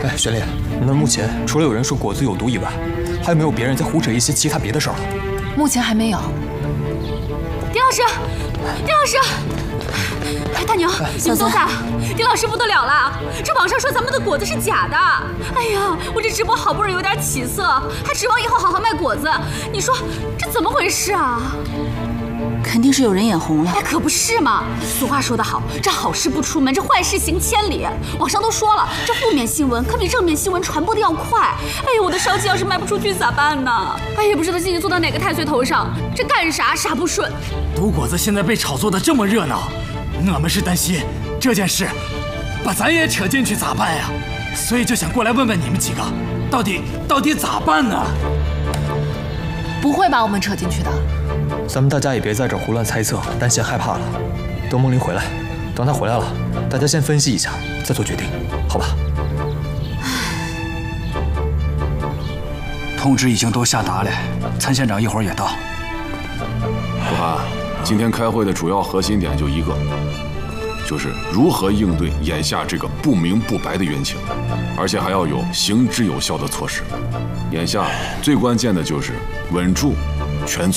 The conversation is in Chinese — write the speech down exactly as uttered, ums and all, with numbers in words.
哎，玄烈，那目前除了有人说果子有毒以外，还有没有别人在胡扯一些其他别的事儿了？ 目前还没有。 丁老师，丁老师，哎，大牛，你们都在。丁老师不得了了，这网上说咱们的果子是假的。哎呀，我这直播好不容易有点起色，还指望以后好好卖果子，你说这怎么回事啊？ 肯定是有人眼红了。 哎，可不是嘛！俗话说得好，这好事不出门，这坏事行千里。网上都说了，这负面新闻可比正面新闻传播的要快。哎呀，我的烧鸡要是卖不出去咋办呢？哎，也不知道心情坐到哪个太岁头上，这干啥啥不顺。 毒果子现在被炒作的这么热闹，我们是担心这件事把咱也扯进去咋办呀？所以就想过来问问你们几个，到底到底咋办呢？ 不会把我们扯进去的。 咱们大家也别在这胡乱猜测、担心害怕了。等梦玲回来，等她回来了，大家先分析一下，再做决定，好吧？ 通知已经都下达了，参县长一会儿也到。 顾涵，今天开会的主要核心点就一个，就是如何应对眼下这个不明不白的冤情，而且还要有行之有效的措施。眼下最关键的就是稳住全村。